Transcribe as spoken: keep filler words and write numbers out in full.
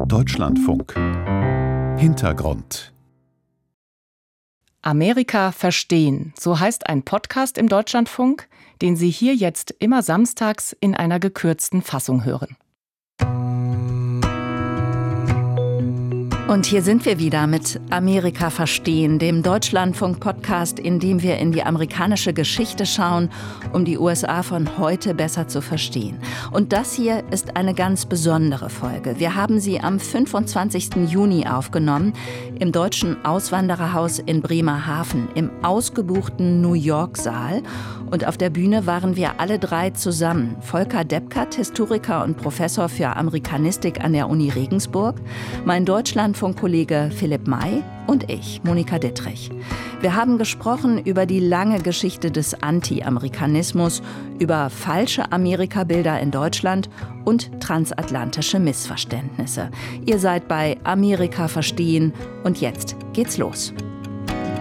Deutschlandfunk. Hintergrund. Amerika verstehen, so heißt ein Podcast im Deutschlandfunk, den Sie hier jetzt immer samstags in einer gekürzten Fassung hören. Und hier sind wir wieder mit Amerika verstehen, dem Deutschlandfunk-Podcast, in dem wir in die amerikanische Geschichte schauen, um die U S A von heute besser zu verstehen. Und das hier ist eine ganz besondere Folge. Wir haben sie am fünfundzwanzigsten Juni aufgenommen, im Deutschen Auswandererhaus in Bremerhaven, im ausgebuchten New York-Saal. Und auf der Bühne waren wir alle drei zusammen. Volker Deppkat, Historiker und Professor für Amerikanistik an der Uni Regensburg, mein Deutschlandfunk-Kollege Philipp May und ich, Monika Dittrich. Wir haben gesprochen über die lange Geschichte des Anti-Amerikanismus, über falsche Amerikabilder in Deutschland und transatlantische Missverständnisse. Ihr seid bei Amerika verstehen und jetzt geht's los.